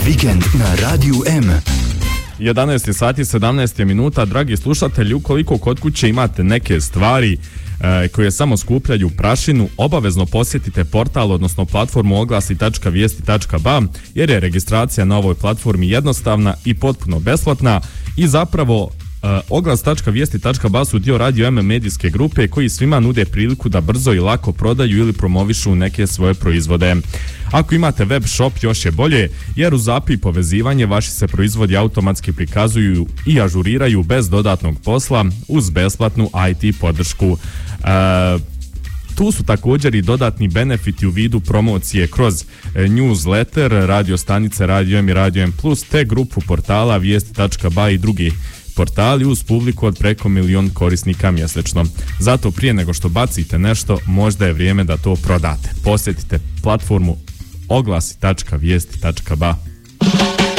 Vikend na Radiju M. 11 sati 17 minuta, dragi slušatelji, ukoliko kod kuće imate neke stvari koje samo skupljaju prašinu, obavezno posjetite portal, odnosno platformu oglasi.vijesti.ba, jer je registracija na ovoj platformi jednostavna i potpuno besplatna i zapravo oglas.vijesti.ba su dio Radio M medijske grupe koji svima nude priliku da brzo i lako prodaju ili promovišu neke svoje proizvode. Ako imate web shop, još je bolje, jer uz API i povezivanje vaši se proizvodi automatski prikazuju i ažuriraju bez dodatnog posla uz besplatnu IT podršku. Tu su također i dodatni benefiti u vidu promocije kroz newsletter, radio stanice Radio M i Radio M Plus, te grupu portala vijesti.ba i drugi portali uz publiku od preko 1 milion korisnika mjesečno. Zato prije nego što bacite nešto, možda je vrijeme da to prodate. Posjetite platformu oglasi.vijesti.ba.